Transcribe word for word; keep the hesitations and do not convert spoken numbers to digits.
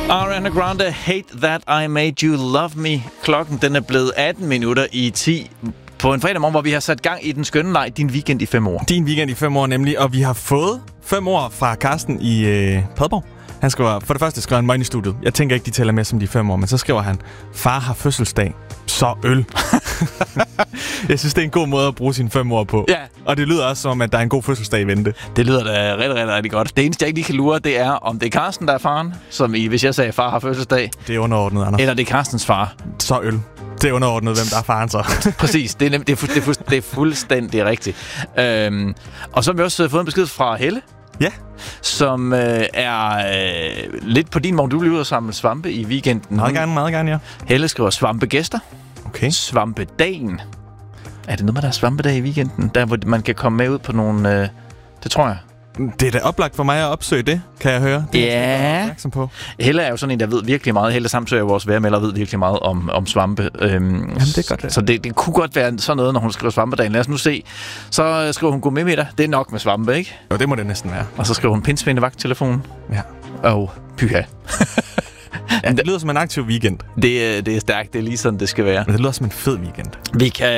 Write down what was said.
Ariana Grande, Hate That I Made You Love Me. Klokken den er blevet atten minutter i ti på en fredag morgen, hvor vi har sat gang i den skønne leg, Din Weekend i fem år. Din Weekend i fem år nemlig, og vi har fået fem år fra Carsten i øh, Padborg. Han skriver, for det første skriver han mig ind i studiet. Jeg tænker ikke, de tæller med som de fem år, men så skriver han, far har fødselsdag, så øl. Jeg synes, det er en god måde at bruge sine fem år på. Ja. Og det lyder også som, at der er en god fødselsdag i vente. Det lyder da rigtig, rigtig, rigtig godt. Det eneste, jeg ikke lige kan lure, det er, om det er Carsten, der er faren, som i, hvis jeg sagde, far har fødselsdag. Det er underordnet, Anders. Eller det er Carstens far. Så øl. Det er underordnet, hvem der er faren så. Præcis, det er, nem, det, er fu- det, er fu- det er fuldstændig rigtigt. Øhm, og så har vi også fået en besked fra Helle. Ja. Som øh, er øh, lidt på din måde. Du bliver ude og samle svampe i weekenden. Meget gerne, meget gerne, ja. Helle skriver svampegæster. Okay. Svampedagen. Er det noget med, der er svampedag i weekenden? Der, hvor man kan komme med ud på nogle... Øh, det tror jeg. Det er da oplagt for mig at opsøge det, kan jeg høre. Det er ja. opmærksom på. Helle er jo sådan en, der ved virkelig meget. Helle Samsø er vores værmelder, ved virkelig meget om, om svampe. Øhm, Jamen, det er godt. Det. Så det, det kunne godt være sådan noget, når hun skriver svampedagen. Lad os nu se. Så skriver hun, gå med med dig. Det er nok med svampe, ikke? Jo, det må det næsten være. Og så skriver hun pindsvinde vagttelefon. Ja. Og pyha. Ja, det lyder som en aktiv weekend. Det, det er stærkt. Det er lige sådan, det skal være. Men det lyder som en fed weekend. Vi kan